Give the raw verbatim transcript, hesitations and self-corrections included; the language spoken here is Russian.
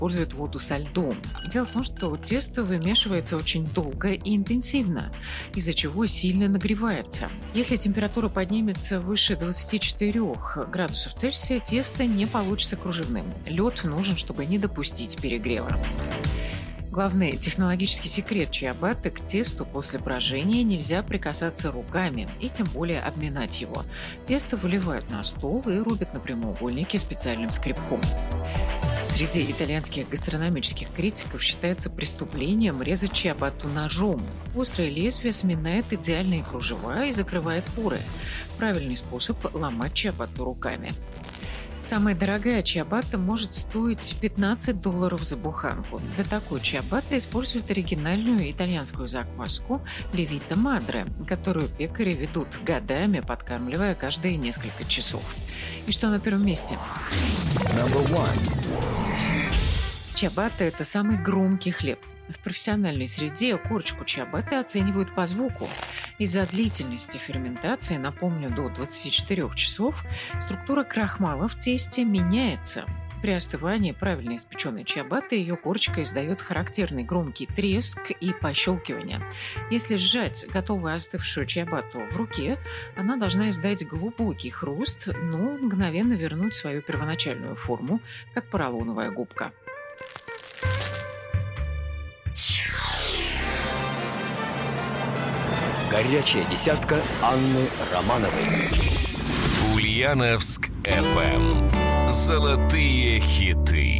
используют воду со льдом. Дело в том, что тесто вымешивается очень долго и интенсивно, из-за чего сильно нагревается. Если температура поднимется выше двадцати четырёх градусов Цельсия, тесто не получится кружевным. Лед нужен, чтобы не допустить перегрева. Главный технологический секрет чиабатты: к тесту после брожения нельзя прикасаться руками и тем более обминать его. Тесто выливают на стол и рубят на прямоугольники специальным скребком. Среди итальянских гастрономических критиков считается преступлением резать чиабатту ножом. Острое лезвие сминает идеальные кружева и закрывает поры. Правильный способ – ломать чиабатту руками. Самая дорогая чиабатта может стоить пятнадцать долларов за буханку. Для такой чиабатты используют оригинальную итальянскую закваску Левита Мадре, которую пекари ведут годами, подкармливая каждые несколько часов. И что на первом месте? Чиабатта – это самый громкий хлеб. В профессиональной среде корочку чиабатты оценивают по звуку. Из-за длительности ферментации, напомню, до двадцати четырёх часов, структура крахмала в тесте меняется. При остывании правильно испеченной чиабатты ее корочка издает характерный громкий треск и пощелкивание. Если сжать готовую остывшую чиабатту в руке, она должна издать глубокий хруст, но мгновенно вернуть свою первоначальную форму, как поролоновая губка. Горячая десятка Анны Романовой. Ульяновск эф эм. Золотые хиты.